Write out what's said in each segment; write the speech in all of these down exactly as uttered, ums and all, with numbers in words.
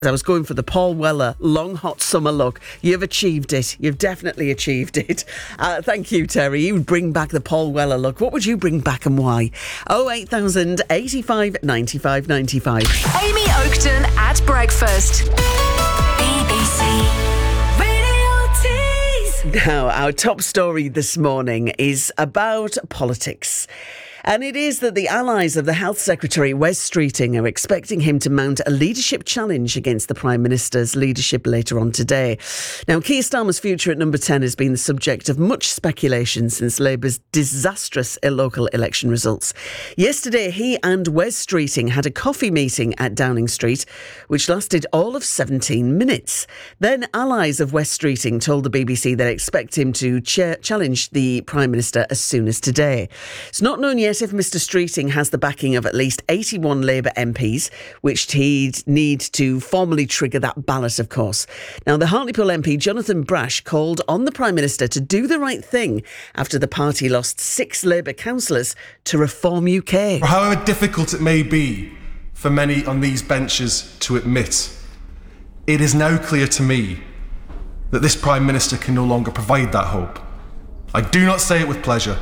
I was going for the Paul Weller long hot summer look. You've achieved it. You've definitely achieved it. Uh, thank you, Terry. You would bring back the Paul Weller look. What would you bring back and why? oh eight thousand, eighty-five, ninety-five, ninety-five. Amy Oakton at breakfast. B B C Radio Tees. Now, our top story this morning is about politics. And it is that the allies of the Health Secretary, Wes Streeting, are expecting him to mount a leadership challenge against the Prime Minister's leadership later on today. Now, Keir Starmer's future at number ten has been the subject of much speculation since Labour's disastrous local election results. Yesterday, he and Wes Streeting had a coffee meeting at Downing Street, which lasted all of seventeen minutes. Then allies of Wes Streeting told the B B C they expect him to cha- challenge the Prime Minister as soon as today. It's not known yet if Mr Streeting has the backing of at least eighty-one Labour M Ps, which he'd need to formally trigger that ballot, of course. Now, the Hartlepool M P Jonathan Brash called on the Prime Minister to do the right thing after the party lost six Labour councillors to Reform U K. However difficult it may be for many on these benches to admit, it is now clear to me that this Prime Minister can no longer provide that hope. I do not say it with pleasure.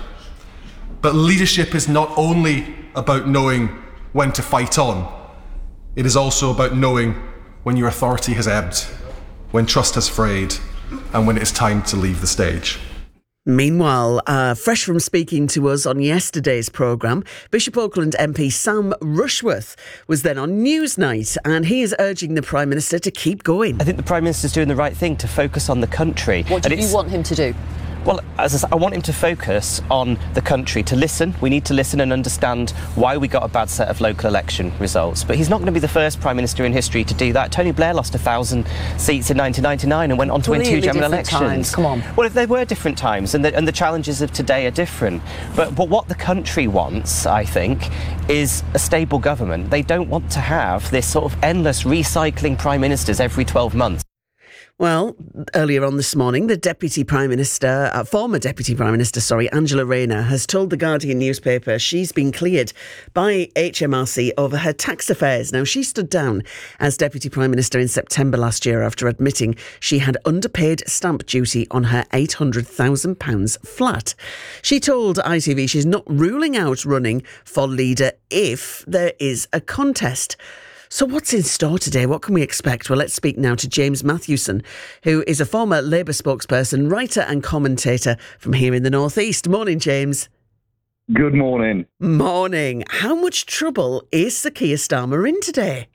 But leadership is not only about knowing when to fight on, it is also about knowing when your authority has ebbed, when trust has frayed, and when it is time to leave the stage. Meanwhile, uh, fresh from speaking to us on yesterday's programme, Bishop Auckland M P Sam Rushworth was then on Newsnight, and he is urging the Prime Minister to keep going. I think the Prime Minister's doing the right thing to focus on the country. What do you want him to do? Well, as I, said, I want him to focus on the country, to listen. We need to listen and understand why we got a bad set of local election results. But he's not going to be the first Prime Minister in history to do that. Tony Blair lost a thousand seats in nineteen ninety-nine and went on to win two general elections. Times. Come on. Well, if they were different times, and the, and the challenges of today are different. But, but what the country wants, I think, is a stable government. They don't want to have this sort of endless recycling Prime Ministers every twelve months. Well, earlier on this morning, the Deputy Prime Minister, uh, former Deputy Prime Minister, sorry, Angela Rayner, has told the Guardian newspaper she's been cleared by H M R C over her tax affairs. Now, she stood down as Deputy Prime Minister in September last year after admitting she had underpaid stamp duty on her eight hundred thousand pounds flat. She told I T V she's not ruling out running for leader if there is a contest. So what's in store today? What can we expect? Well, let's speak now to James Matthewson, who is a former Labour spokesperson, writer and commentator from here in the North East. Morning, James. Good morning. Morning. How much trouble is Sir Keir Starmer in today?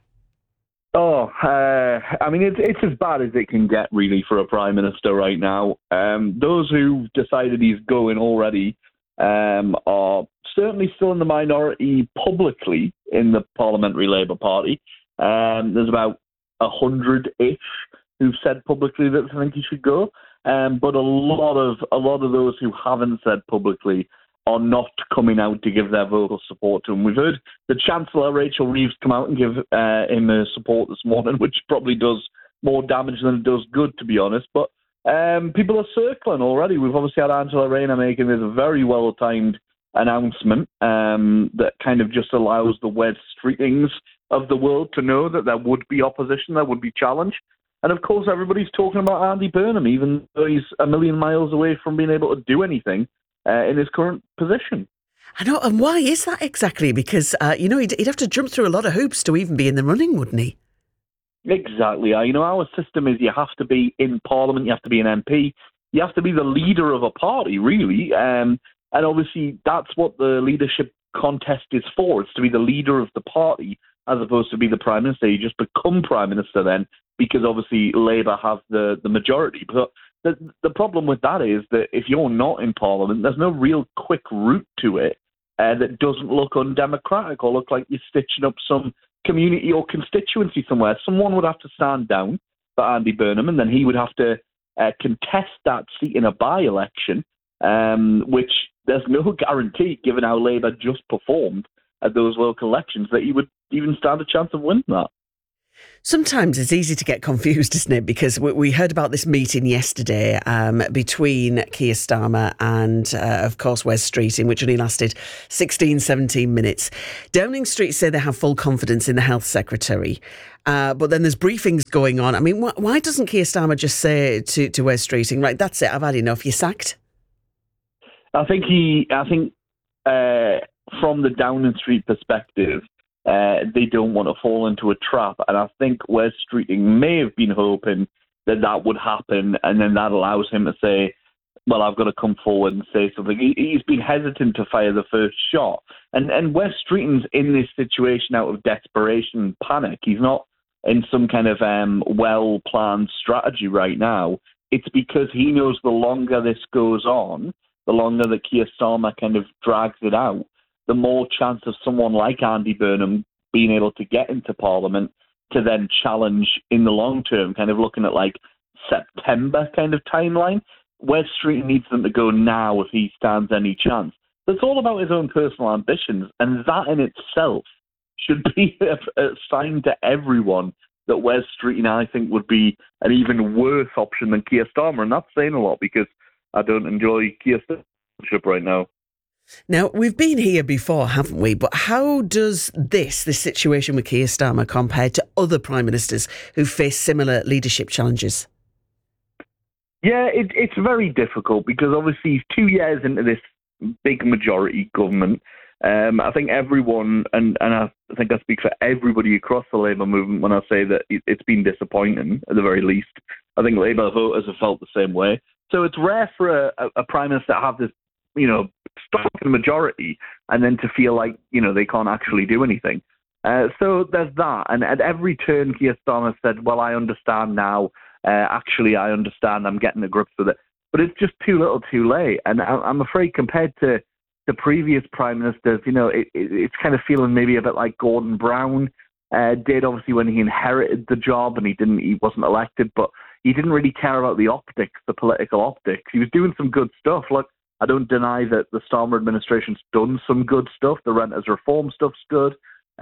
Oh, uh, I mean, it's, it's as bad as it can get, really, for a Prime Minister right now. Um, those who've decided he's going already um, are certainly still in the minority publicly in the Parliamentary Labour Party. Um, there's about a hundred-ish who've said publicly that they think he should go, um, but a lot of a lot of those who haven't said publicly are not coming out to give their vocal support to him. We've heard the Chancellor, Rachel Reeves, come out and give uh, him a support this morning, which probably does more damage than it does good, to be honest. But um, people are circling already. We've obviously had Angela Rayner making this very well-timed announcement um, that kind of just allows the Wes Streetings of the world to know that there would be opposition, there would be challenge. And of course, everybody's talking about Andy Burnham, even though he's a million miles away from being able to do anything uh, in his current position. I know, and why is that exactly? Because, uh, you know, he'd, he'd have to jump through a lot of hoops to even be in the running, wouldn't he? Exactly. Uh, you know, our system is you have to be in Parliament, you have to be an M P, you have to be the leader of a party, really. Um, And obviously, that's what the leadership contest is for. It's to be the leader of the party as opposed to be the Prime Minister. You just become Prime Minister then because obviously Labour have the, the majority. But the, the problem with that is that if you're not in Parliament, there's no real quick route to it uh, that doesn't look undemocratic or look like you're stitching up some community or constituency somewhere. Someone would have to stand down for Andy Burnham and then he would have to uh, contest that seat in a by-election, um, which there's no guarantee, given how Labour just performed at those local elections, that he would even stand a chance of winning that. Sometimes it's easy to get confused, isn't it? Because we, we heard about this meeting yesterday um, between Keir Starmer and, uh, of course, Wes Streeting, which only lasted sixteen, seventeen minutes. Downing Street say they have full confidence in the Health Secretary, uh, but then there's briefings going on. I mean, wh- why doesn't Keir Starmer just say to, to Wes Streeting, right, that's it, I've had enough, you're sacked? I think he, I think uh, from the Downing Street perspective, Uh, they don't want to fall into a trap. And I think Wes Streeting may have been hoping that that would happen, and then that allows him to say, well, I've got to come forward and say something. He, he's been hesitant to fire the first shot. And, and Wes Streeting's in this situation out of desperation and panic. He's not in some kind of um, well-planned strategy right now. It's because he knows the longer this goes on, the longer that Keir Starmer kind of drags it out, the more chance of someone like Andy Burnham being able to get into Parliament to then challenge in the long term, kind of looking at like September kind of timeline. Wes Streeting needs them to go now if he stands any chance. It's all about his own personal ambitions, and that in itself should be a, a sign to everyone that Wes Streeting, I think, would be an even worse option than Keir Starmer. And that's saying a lot because I don't enjoy Keir Starmer right now. Now, we've been here before, haven't we? But how does this, this situation with Keir Starmer compare to other prime ministers who face similar leadership challenges? Yeah, it, it's very difficult because obviously he's two years into this big majority government. Um, I think everyone, and, and I think I speak for everybody across the Labour movement when I say that it, it's been disappointing, at the very least. I think Labour voters have felt the same way. So it's rare for a, a, a prime minister to have this, you know, stock in the majority and then to feel like, you know, they can't actually do anything. Uh, so there's that. And at every turn, Keir Starmer said, well, I understand now. Uh, actually, I understand. I'm getting to grips with it. But it's just too little too late. And I, I'm afraid compared to the previous prime ministers, you know, it, it, it's kind of feeling maybe a bit like Gordon Brown uh, did, obviously, when he inherited the job and he didn't, he wasn't elected, but he didn't really care about the optics, the political optics. He was doing some good stuff. Look, I don't deny that the Starmer administration's done some good stuff. The renters reform stuff's good.